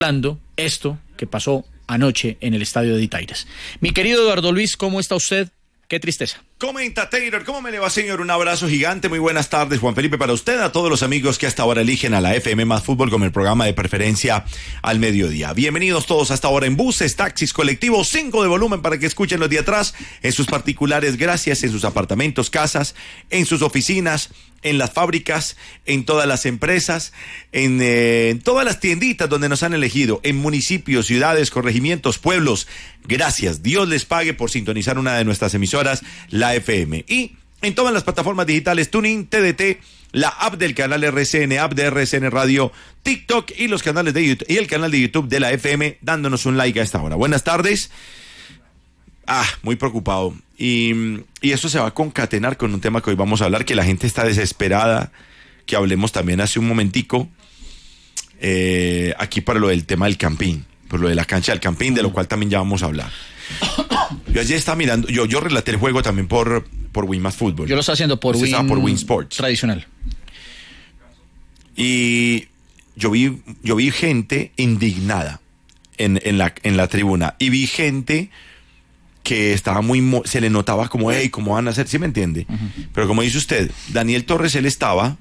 hablando esto que pasó anoche en el estadio de Itaires. Mi querido Eduardo Luis, ¿cómo está usted? Qué tristeza. Comenta Taylor, ¿cómo me le va, señor? Un abrazo gigante, muy buenas tardes, Juan Felipe, para usted, a todos los amigos que hasta ahora eligen a la FM Más Fútbol como el programa de preferencia al mediodía. Bienvenidos todos hasta ahora en buses, taxis, colectivos, 5 de volumen para que escuchen los de atrás, en sus particulares, gracias, en sus apartamentos, casas, en sus oficinas, en las fábricas, en todas las empresas, en todas las tienditas donde nos han elegido, en municipios, ciudades, corregimientos, pueblos. Gracias, Dios les pague por sintonizar una de nuestras emisoras, la FM. Y en todas las plataformas digitales, TuneIn, TDT, la app del canal RCN, app de RCN Radio, TikTok y los canales de YouTube, y el canal de YouTube de la FM, dándonos un like a esta hora. Buenas tardes. Muy preocupado. Y eso se va a concatenar con un tema que hoy vamos a hablar, que la gente está desesperada, que hablemos también hace un momentico, aquí para lo del tema del Campín, por lo de la cancha del Campín, de lo cual también ya vamos a hablar. Yo ayer estaba mirando, yo relaté el juego también por Win Más Fútbol. Yo lo estaba haciendo por Win Sports. Tradicional. Y yo vi gente indignada en la tribuna, y vi gente que estaba se le notaba como, hey, ¿cómo van a hacer? ¿Sí me entiende? Uh-huh. Pero como dice usted, Daniel Torres, él estaba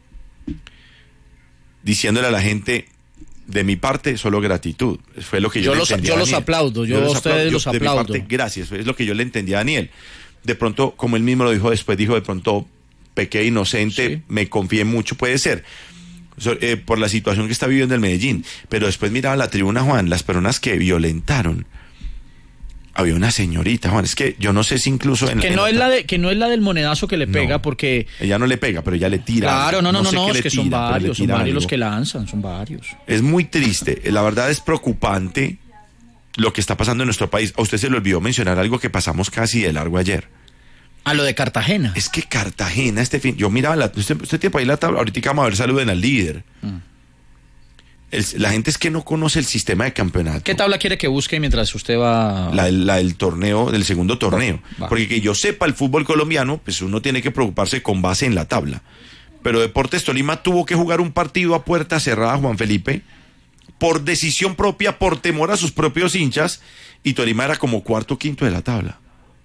diciéndole a la gente, de mi parte, solo gratitud. Fue lo que yo le entendí a Daniel. Los aplaudo, yo a ustedes los aplaudo. De mi parte, gracias, es lo que yo le entendí a Daniel. De pronto, como él mismo lo dijo después, de pronto, pequé inocente, sí. Me confié mucho, puede ser, por la situación que está viviendo el Medellín. Pero después miraba la tribuna, Juan, las personas que violentaron. Había una señorita, Juan, es que yo no sé si incluso que no es la del monedazo que le pega, no, porque ella no le pega, pero ella le tira. Claro, no, es que son varios los que lanzan, son varios. Es muy triste, la verdad es preocupante lo que está pasando en nuestro país. A usted se le olvidó mencionar algo que pasamos casi de largo ayer. A lo de Cartagena. Es que Cartagena yo miraba usted tiene para ir la tabla, ahorita vamos a ver, saluden al líder. La gente es que no conoce el sistema de campeonato. ¿Qué tabla quiere que busque mientras usted va? La del torneo, del segundo torneo. Va. Porque que yo sepa, el fútbol colombiano, pues uno tiene que preocuparse con base en la tabla. Pero Deportes Tolima tuvo que jugar un partido a puerta cerrada, Juan Felipe, por decisión propia, por temor a sus propios hinchas, y Tolima era como cuarto o quinto de la tabla.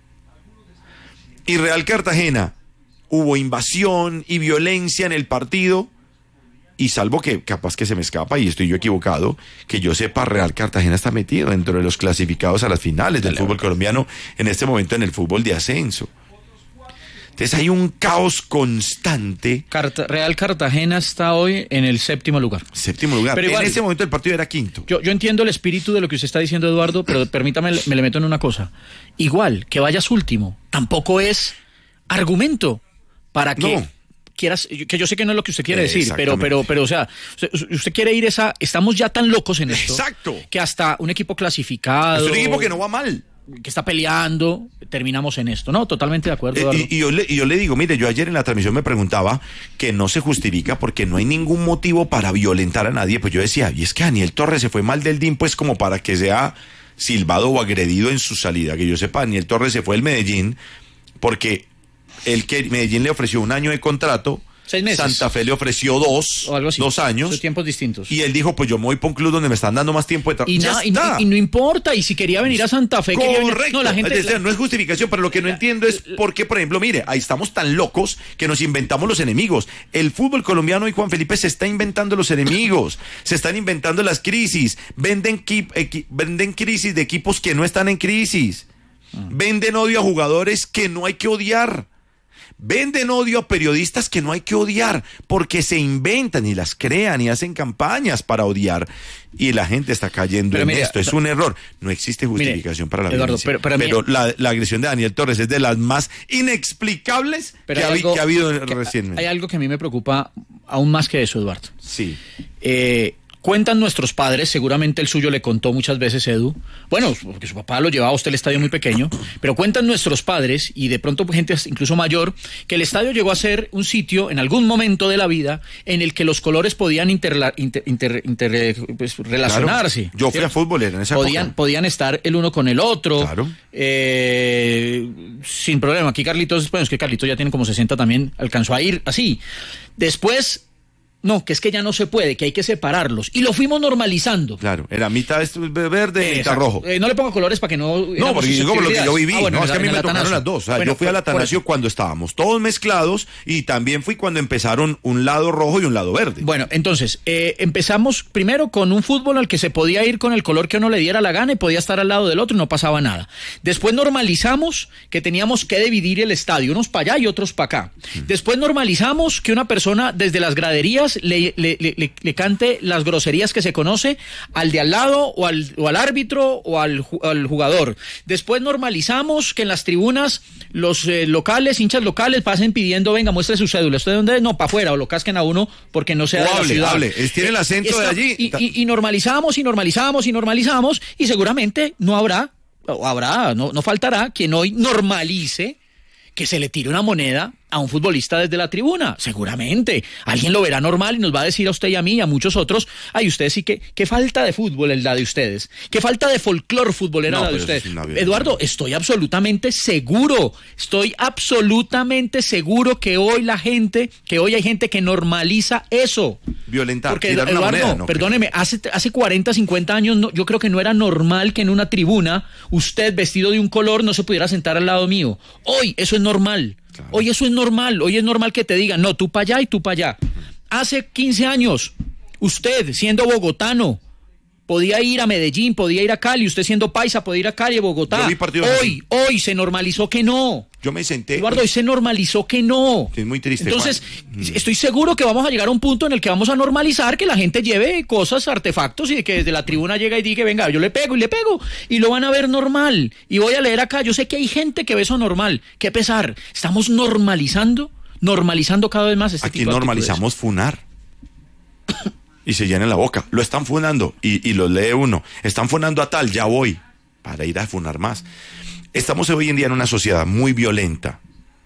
Y Real Cartagena, hubo invasión y violencia en el partido. Y salvo que capaz que se me escapa, y estoy yo equivocado, que yo sepa, Real Cartagena está metido dentro de los clasificados a las finales del fútbol colombiano en este momento en el fútbol de ascenso. Entonces hay un caos constante. Real Cartagena está hoy en el séptimo lugar. Pero igual, en ese momento el partido era quinto. Yo entiendo el espíritu de lo que usted está diciendo, Eduardo, pero permítame, me le meto en una cosa. Igual, que vayas último, tampoco es argumento para que... No. Que yo sé que no es lo que usted quiere decir, pero, o sea, usted quiere ir estamos ya tan locos en esto. Exacto. Que hasta un equipo clasificado. Es un equipo que no va mal. Que está peleando, terminamos en esto, ¿no? Totalmente de acuerdo. Y yo le digo, mire, yo ayer en la transmisión me preguntaba que no se justifica porque no hay ningún motivo para violentar a nadie. Pues yo decía, y es que Daniel Torres se fue mal del DIN, pues como para que sea silbado o agredido en su salida. Que yo sepa, Daniel Torres se fue del Medellín porque Medellín le ofreció 1 año de contrato, 6 meses. Santa Fe le ofreció 2 años. Son tiempos distintos. Y él dijo, pues yo me voy para un club donde me están dando más tiempo de trabajo. Y no importa, y si quería venir a Santa Fe, correcto. La gente... no es justificación, pero lo que no entiendo es por qué, por ejemplo, mire, ahí estamos tan locos que nos inventamos los enemigos. El fútbol colombiano y Juan Felipe se está inventando los enemigos, se están inventando las crisis, venden crisis de equipos que no están en crisis, venden odio a jugadores que no hay que odiar. Venden odio a periodistas que no hay que odiar, porque se inventan y las crean y hacen campañas para odiar, y la gente está cayendo en esto. Es un error. No existe justificación para la violencia. Pero la agresión de Daniel Torres es de las más inexplicables que ha habido recientemente. Hay algo que a mí me preocupa aún más que eso, Eduardo. Sí. Cuentan nuestros padres, seguramente el suyo le contó muchas veces, Edu, bueno, porque su papá lo llevaba a usted al estadio muy pequeño, pero cuentan nuestros padres, y de pronto gente incluso mayor, que el estadio llegó a ser un sitio en algún momento de la vida en el que los colores podían relacionarse. Claro. Yo fui a fútbol en esa época. Podían estar el uno con el otro. Claro. Sin problema. Aquí Carlitos, bueno, es que Carlitos ya tiene como 60 también, alcanzó a ir así. Después No, que es que ya no se puede, que hay que separarlos. Y lo fuimos normalizando. Claro, era mitad verde y mitad rojo. No le pongo colores para que no... No, porque es como lo que yo viví. Bueno, no, es que a mí me tocaron Atanasio. las dos. O sea, Bueno, yo fui al Atanasio cuando estábamos todos mezclados y también fui cuando empezaron un lado rojo y un lado verde. Bueno, entonces, empezamos primero con un fútbol al que se podía ir con el color que uno le diera la gana y podía estar al lado del otro y no pasaba nada. Después normalizamos que teníamos que dividir el estadio, unos para allá y otros para acá. Después normalizamos que una persona desde las graderías le cante las groserías que se conoce al de al lado o al árbitro o al jugador. Después normalizamos que en las tribunas los locales, hinchas locales, pasen pidiendo, venga, muestre su cédula. ¿Usted de dónde es? No, para afuera, o lo casquen a uno porque no sea de la ciudad. Tiene el acento de allí. Y normalizamos y seguramente no faltará quien hoy normalice que se le tire una moneda a un futbolista desde la tribuna, seguramente. Alguien lo verá normal y nos va a decir a usted y a mí y a muchos otros, ay, ustedes sí que, qué falta de fútbol es la de ustedes, qué falta de folclor futbolera la de ustedes. Eduardo, estoy absolutamente seguro que hoy hay gente que normaliza eso. Violentar, porque Eduardo, perdóneme, hace 40, 50 años yo creo que no era normal que en una tribuna usted vestido de un color no se pudiera sentar al lado mío. Hoy eso es normal. Claro. Hoy eso es normal, hoy es normal que te digan, no, tú para allá y tú para allá. Hace 15 años, usted siendo bogotano, podía ir a Medellín, podía ir a Cali, usted siendo paisa podía ir a Cali, a Bogotá. Hoy se normalizó que no. Yo me senté. Eduardo, hoy se normalizó que no. Es muy triste. Entonces, estoy seguro que vamos a llegar a un punto en el que vamos a normalizar que la gente lleve cosas, artefactos, y que desde la tribuna llega y diga, venga, yo le pego, y lo van a ver normal. Y voy a leer acá, yo sé que hay gente que ve eso normal. Qué pesar. Estamos normalizando cada vez más este Aquí tipo de normalizamos funar. Y se llena la boca. Lo están funando y lo lee uno. Están funando a tal, ya voy. Para ir a funar más. Estamos hoy en día en una sociedad muy violenta.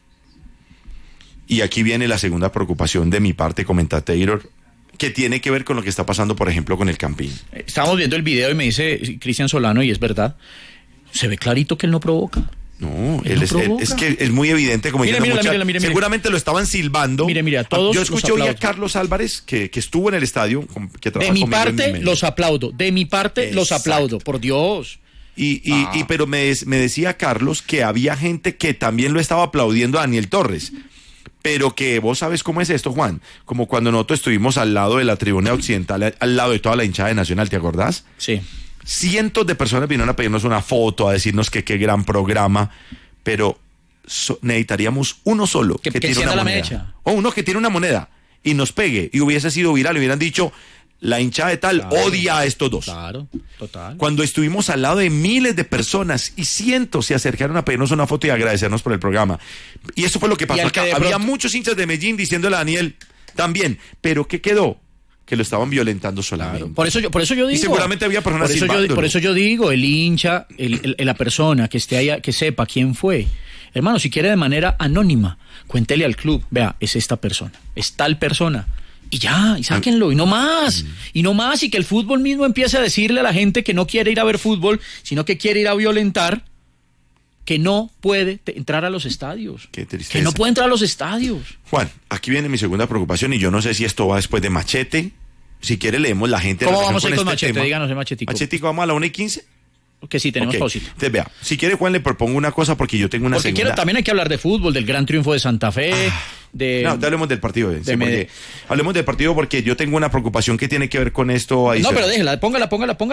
Y aquí viene la segunda preocupación de mi parte, commentator, que tiene que ver con lo que está pasando, por ejemplo, con el Campín. Estábamos viendo el video y me dice Cristian Solano, y es verdad, se ve clarito que él no provoca. No, es que es muy evidente, como mire, seguramente lo estaban silbando. Mire, todos. Yo escuché hoy a Carlos Álvarez, que estuvo en el estadio. Que de mi parte, los aplaudo. Los aplaudo, por Dios. Pero me decía Carlos que había gente que también lo estaba aplaudiendo a Daniel Torres. Pero que vos sabes cómo es esto, Juan. Como cuando nosotros estuvimos al lado de la tribuna occidental, al lado de toda la hinchada de Nacional, ¿te acordás? Sí. Cientos de personas vinieron a pedirnos una foto, a decirnos que qué gran programa, pero necesitaríamos uno solo que tiene una moneda. Mecha. O uno que tiene una moneda y nos pegue y hubiese sido viral, hubieran dicho, la hinchada de tal odia a estos dos. Claro, total. Cuando estuvimos al lado de miles de personas y cientos se acercaron a pedirnos una foto y agradecernos por el programa. Y eso fue lo que pasó acá. Había muchos hinchas de Medellín diciéndole a Daniel también, pero ¿qué quedó? Que lo estaban violentando solamente. Claro. Por eso yo digo. Y seguramente había personas silbándolo. Por eso yo digo, el hincha, la persona que esté ahí, que sepa quién fue. Hermano, si quiere de manera anónima, cuéntele al club, vea, es esta persona, es tal persona. Y ya, y sáquenlo, y no más, y que el fútbol mismo empiece a decirle a la gente que no quiere ir a ver fútbol, sino que quiere ir a violentar, que no puede entrar a los estadios. Qué tristeza. Que no puede entrar a los estadios. Juan, aquí viene mi segunda preocupación, y yo no sé si esto va después de Machete. Si quiere leemos la gente. ¿Cómo vamos a ir con Machete? Tema. Díganos, Machetico. Machetico, vamos a la 1:15. Que sí, tenemos pausita. Entonces, vea, si quiere, Juan, le propongo una cosa porque yo tengo una segunda. También hay que hablar de fútbol, del gran triunfo de Santa Fe. No, hablemos del partido. Hablemos del partido porque yo tengo una preocupación que tiene que ver con esto. No, pero déjela, póngala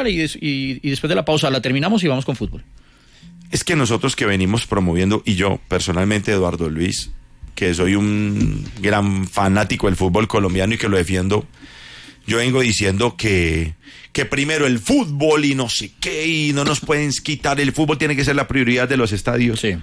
y después de la pausa la terminamos y vamos con fútbol. Es que nosotros que venimos promoviendo, y yo personalmente, Eduardo Luis, que soy un gran fanático del fútbol colombiano y que lo defiendo, yo vengo diciendo que primero el fútbol y no sé qué, y no nos pueden quitar el fútbol, tiene que ser la prioridad de los estadios. Sí.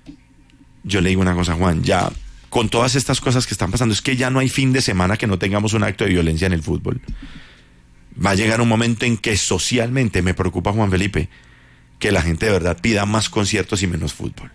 Yo le digo una cosa, Juan, ya con todas estas cosas que están pasando, es que ya no hay fin de semana que no tengamos un acto de violencia en el fútbol. Va a llegar un momento en que socialmente me preocupa, Juan Felipe, que la gente de verdad pida más conciertos y menos fútbol.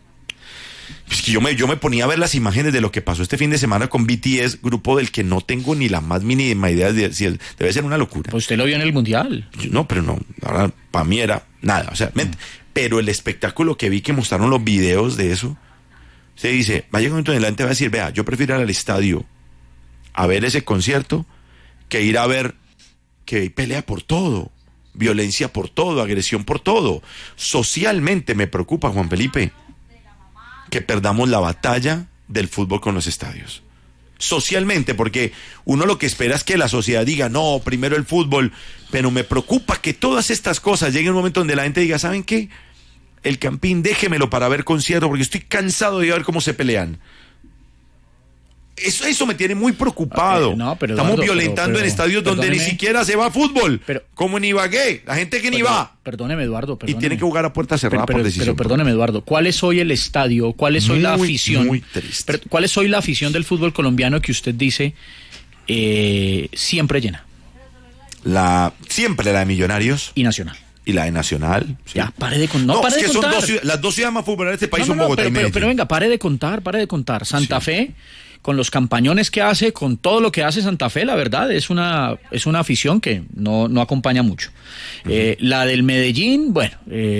Es que yo me ponía a ver las imágenes de lo que pasó este fin de semana con BTS, grupo del que no tengo ni la más mínima idea de si debe ser una locura. Pues usted lo vio en el Mundial. No, pero no, ahora para mí era nada, o sea, pero el espectáculo que vi que mostraron los videos de eso, se dice, va a llegar un momento en adelante va a decir, vea, yo prefiero ir al estadio a ver ese concierto que ir a ver que hay pelea por todo, violencia por todo, agresión por todo. Socialmente me preocupa, Juan Felipe, que perdamos la batalla del fútbol con los estadios. Socialmente, porque uno lo que espera es que la sociedad diga, no, primero el fútbol, pero me preocupa que todas estas cosas lleguen a un momento donde la gente diga, ¿saben qué? El Campín, déjemelo para ver conciertos, porque estoy cansado de ver cómo se pelean. Eso me tiene muy preocupado. No, pero estamos Eduardo, violentando en estadios donde ni siquiera se va a fútbol, como en Ibagué, la gente que ni va. Perdóneme, Eduardo. Y tiene que jugar a puerta cerrada por decisión. Pero perdóneme, Eduardo, ¿cuál es hoy el estadio? ¿Cuál es hoy la afición? Muy triste. ¿Cuál es hoy la afición del fútbol colombiano que usted dice siempre llena? Siempre la de Millonarios. Y Nacional. Y la de Nacional. Sí. Ya, pare de contar. No, pare es que de son contar. las dos ciudades más populares de este país son Bogotá y Medellín. Pero venga, pare de contar. Santa Fe, con los campañones que hace, con todo lo que hace Santa Fe, la verdad, es una afición que no acompaña mucho. La del Medellín, bueno,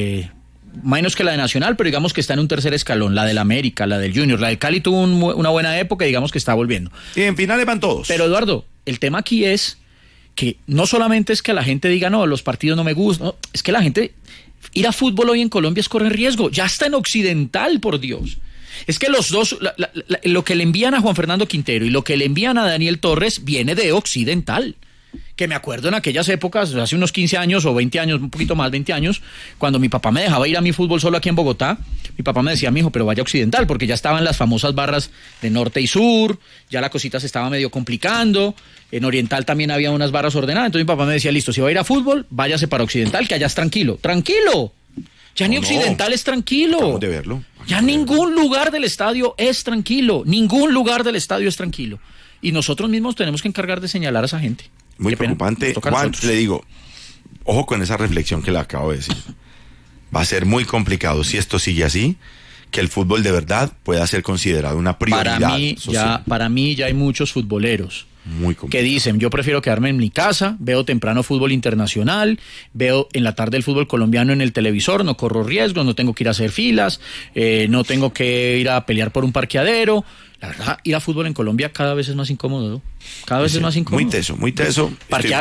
menos que la de Nacional, pero digamos que está en un tercer escalón. La del América, la del Junior, la del Cali tuvo una buena época y digamos que está volviendo. Y en finales van todos. Pero Eduardo, el tema aquí es que no solamente es que la gente diga, no, los partidos no me gustan, no, es que la gente, ir a fútbol hoy en Colombia es correr riesgo, ya está en Occidental, por Dios. Es que los dos, lo que le envían a Juan Fernando Quintero y lo que le envían a Daniel Torres viene de Occidental. Que me acuerdo en aquellas épocas, hace unos 15 años o 20 años, un poquito más, 20 años, cuando mi papá me dejaba ir a mi fútbol solo aquí en Bogotá, mi papá me decía, mijo, pero vaya a Occidental, porque ya estaban las famosas barras de norte y sur, ya la cosita se estaba medio complicando, en Oriental también había unas barras ordenadas, entonces mi papá me decía, listo, si va a ir a fútbol, váyase para Occidental, que allá es tranquilo. ¡Tranquilo! Ya ni Occidental es tranquilo. Acabamos de verlo. Ya ningún lugar del estadio es tranquilo, ningún lugar del estadio es tranquilo. Y nosotros mismos tenemos que encargar de señalar a esa gente. Muy preocupante. Juan, le digo, ojo con esa reflexión que le acabo de decir. Va a ser muy complicado si esto sigue así, que el fútbol de verdad pueda ser considerado una prioridad social. Para mí ya hay muchos futboleros que dicen, yo prefiero quedarme en mi casa, veo temprano fútbol internacional, veo en la tarde el fútbol colombiano en el televisor, no corro riesgos, no tengo que ir a hacer filas, no tengo que ir a pelear por un parqueadero. La verdad, ir a fútbol en Colombia cada vez es más incómodo, ¿no? Cada vez es más incómodo. Muy teso.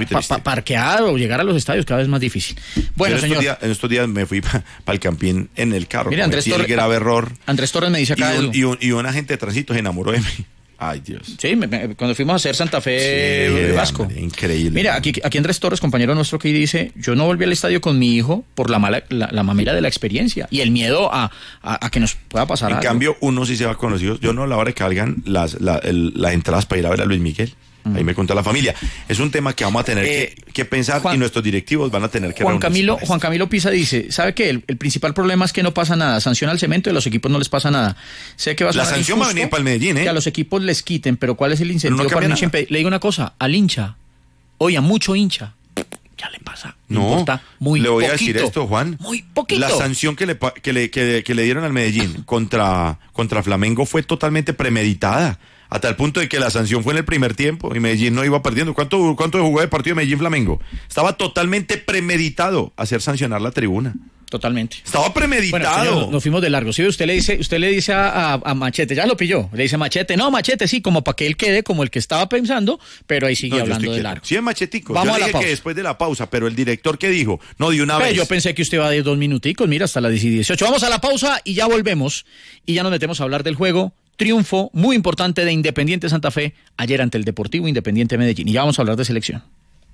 Parquear o llegar a los estadios cada vez es más difícil. Bueno, señor. En estos días me fui para el Campín en el carro. Mira, Andrés Torres, grave error. Andrés Torres me dice acá. Y un agente de tránsito se enamoró de mí. Ay, Dios. Sí, cuando fuimos a hacer Santa Fe Vasco. Hombre, increíble. Mira, aquí Andrés Torres, compañero nuestro, que dice, yo no volví al estadio con mi hijo por la mamera de la experiencia y el miedo a que nos pueda pasar algo. En cambio, uno sí se va con los hijos. Yo no, a la hora que salgan las entradas para ir a ver a Luis Miguel. Ahí me cuenta la familia. Es un tema que vamos a tener que pensar y nuestros directivos van a tener que Juan Camilo Pisa dice, ¿sabe qué? El principal problema es que no pasa nada. Sanciona al Cemento y a los equipos no les pasa nada. Sé que va a la sanción va a venir para el Medellín, que a los equipos les quiten, pero ¿cuál es el incentivo para el hincha? Le digo una cosa, al hincha, oye, a mucho hincha, ya le pasa. No, importa muy le voy poquito, a decir esto, Juan. Muy poquito. La sanción que le dieron al Medellín contra Flamengo fue totalmente premeditada. A tal punto de que la sanción fue en el primer tiempo y Medellín no iba perdiendo. ¿Cuánto jugó de partido de Medellín-Flamengo? Estaba totalmente premeditado hacer sancionar la tribuna. Totalmente. Estaba premeditado. Bueno, señor, nos fuimos de largo. Sí, usted le dice a Machete, ya lo pilló. Le dice Machete, no, Machete, sí, como para que él quede como el que estaba pensando, pero ahí sigue hablando de largo. Sí, es Machetico. Vamos yo a dije que después de la pausa, pero el director que dijo, no, de una vez. Yo pensé que usted iba de 2 minuticos, mira, hasta las 18. Vamos a la pausa y ya volvemos. Y ya nos metemos a hablar del juego. Triunfo muy importante de Independiente Santa Fe ayer ante el Deportivo Independiente Medellín. Y ya vamos a hablar de selección.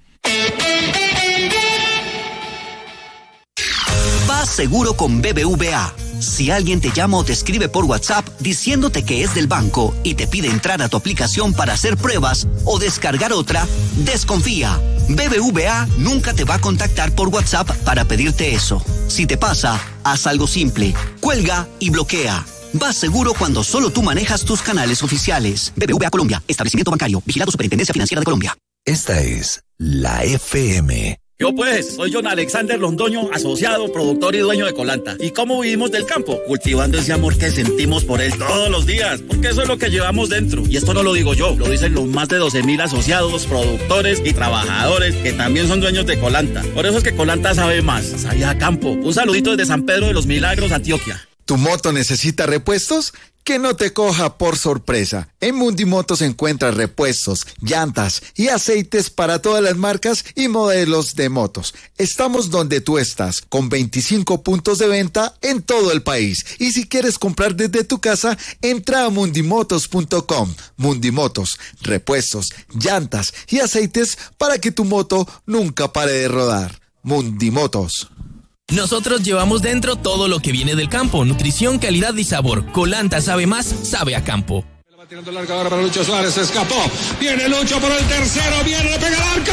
Vas seguro con BBVA. Si alguien te llama o te escribe por WhatsApp diciéndote que es del banco y te pide entrar a tu aplicación para hacer pruebas o descargar otra, desconfía. BBVA nunca te va a contactar por WhatsApp para pedirte eso. Si te pasa, haz algo simple. Cuelga y bloquea. Vas seguro cuando solo tú manejas tus canales oficiales. BBVA Colombia, establecimiento bancario, vigilado Superintendencia Financiera de Colombia. Esta es la FM. Yo pues, soy John Alexander Londoño, asociado, productor y dueño de Colanta. ¿Y cómo vivimos del campo? Cultivando ese amor que sentimos por él todos los días, porque eso es lo que llevamos dentro. Y esto no lo digo yo, lo dicen los más de 12,000 asociados, productores y trabajadores que también son dueños de Colanta. Por eso es que Colanta sabe más, sabe a campo. Un saludito desde San Pedro de los Milagros, Antioquia. ¿Tu moto necesita repuestos? Que no te coja por sorpresa. En Mundimotos encuentras repuestos, llantas y aceites para todas las marcas y modelos de motos. Estamos donde tú estás, con 25 puntos de venta en todo el país. Y si quieres comprar desde tu casa, entra a mundimotos.com. Mundimotos, repuestos, llantas y aceites para que tu moto nunca pare de rodar. Mundimotos. Nosotros llevamos dentro todo lo que viene del campo: nutrición, calidad y sabor. Colanta sabe más, sabe a campo. Va tirando larga ahora para Lucho Suárez, se escapó. Viene Lucho por el tercero, viene, le pega el arco.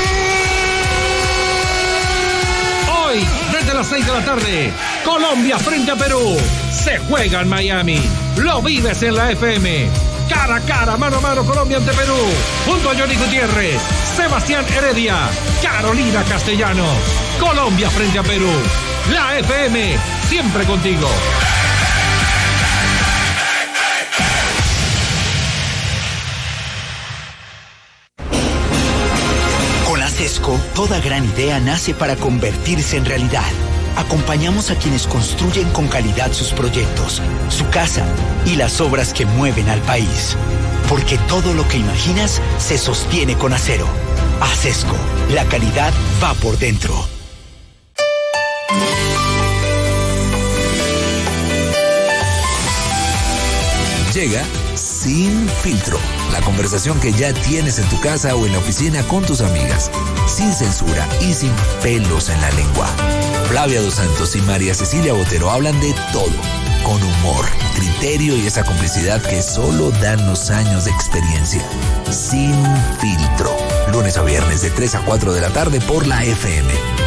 Hoy, desde las 6 de la tarde, Colombia frente a Perú. Se juega en Miami. Lo vives en la FM. Cara a cara, mano a mano, Colombia ante Perú. Junto a Johnny Gutiérrez, Sebastián Heredia, Carolina Castellanos. Colombia frente a Perú. La FM, siempre contigo. Con Acesco, toda gran idea nace para convertirse en realidad. Acompañamos a quienes construyen con calidad sus proyectos, su casa y las obras que mueven al país. Porque todo lo que imaginas se sostiene con acero. Acesco, la calidad va por dentro. Llega Sin Filtro, la conversación que ya tienes en tu casa o en la oficina con tus amigas, sin censura y sin pelos en la lengua. Flavia Dos Santos y María Cecilia Botero hablan de todo, con humor, criterio y esa complicidad que solo dan los años de experiencia. Sin Filtro, lunes a viernes de 3 a 4 de la tarde por la FM.